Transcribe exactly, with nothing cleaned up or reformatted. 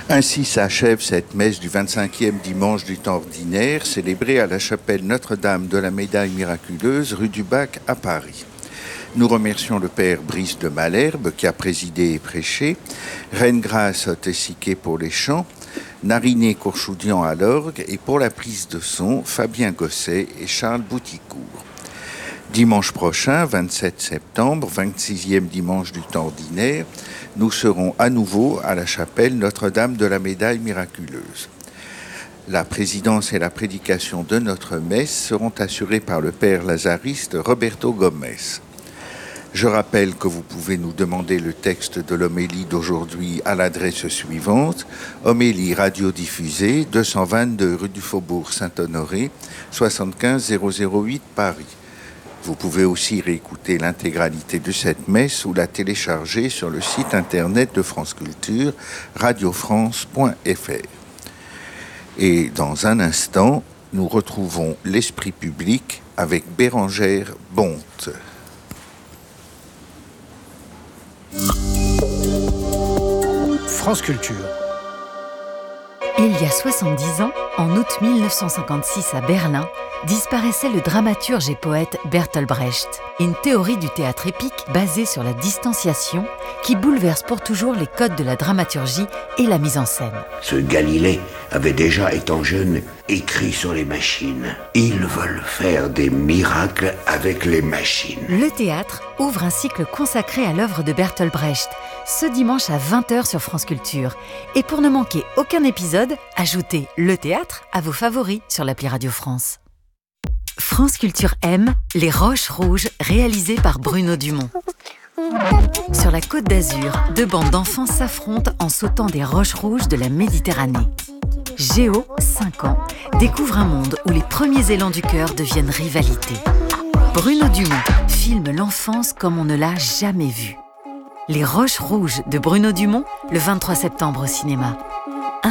Ainsi s'achève cette messe du vingt-cinquième dimanche du temps ordinaire, célébrée à la chapelle Notre-Dame de la Médaille miraculeuse, rue du Bac à Paris. Nous remercions le Père Brice de Malherbe qui a présidé et prêché, Reine Grâce Tessiquet pour les chants, Nariné Courchoudian à l'orgue et pour la prise de son, Fabien Gosset et Charles Bouticourt. Dimanche prochain, vingt-sept septembre, vingt-sixième dimanche du temps ordinaire, nous serons à nouveau à la chapelle Notre-Dame de la Médaille miraculeuse. La présidence et la prédication de notre messe seront assurées par le Père lazariste Roberto Gomez. Je rappelle que vous pouvez nous demander le texte de l'homélie d'aujourd'hui à l'adresse suivante, homélie radiodiffusée, deux cent vingt-deux rue du Faubourg Saint-Honoré, soixante-quinze zéro zéro huit Paris. Vous pouvez aussi réécouter l'intégralité de cette messe ou la télécharger sur le site internet de France Culture, radiofrance point f r. Et dans un instant, nous retrouvons l'Esprit public avec Bérangère Bonte. France Culture. Il y a soixante-dix ans, en août mille neuf cent cinquante-six à Berlin, disparaissait le dramaturge et poète Bertolt Brecht. Une théorie du théâtre épique basée sur la distanciation qui bouleverse pour toujours les codes de la dramaturgie et la mise en scène. Ce Galilée avait déjà, étant jeune, écrit sur les machines. Ils veulent faire des miracles avec les machines. Le théâtre ouvre un cycle consacré à l'œuvre de Bertolt Brecht, ce dimanche à vingt heures sur France Culture. Et pour ne manquer aucun épisode, ajoutez le théâtre à vos favoris sur l'appli Radio France. France Culture aime Les Roches Rouges, réalisées par Bruno Dumont. Sur la Côte d'Azur, deux bandes d'enfants s'affrontent en sautant des roches rouges de la Méditerranée. Géo, cinq ans, découvre un monde où les premiers élans du cœur deviennent rivalité. Bruno Dumont filme l'enfance comme on ne l'a jamais vue. Les Roches Rouges de Bruno Dumont, le vingt-trois septembre au cinéma.